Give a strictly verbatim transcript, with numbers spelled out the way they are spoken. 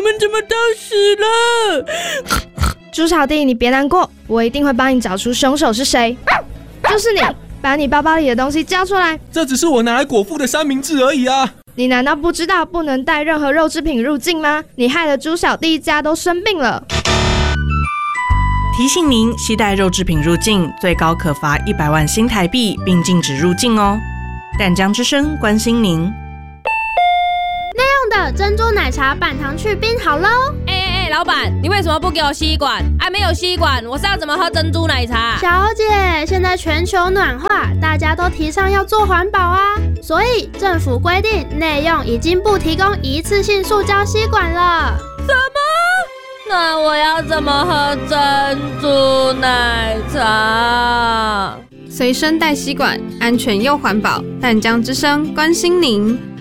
们怎么都死了？ 猪小弟，你别难过，我一定会帮你找出凶手是谁。就是你，把你包包里的东西交出来。 这只是我拿来果腹的三明治而已啊！ 你难道不知道不能带任何肉制品入境吗？你害得猪小弟一家都生病了。 提醒您，携带肉制品入境，最高可罚一百万新台币，并禁止入境哦。淡江之声关心您。 内用的珍珠奶茶半糖去冰好喽！ 哎哎哎，老板，你为什么不给我吸管？啊，没有吸管，我是要怎么喝珍珠奶茶？ 小姐，现在全球暖化，大家都提倡要做环保啊，所以政府规定内用已经不提供一次性塑胶吸管了。 什么？那我要怎么喝珍珠奶茶？ 随身带吸管，安全又环保。淡江之声关心您。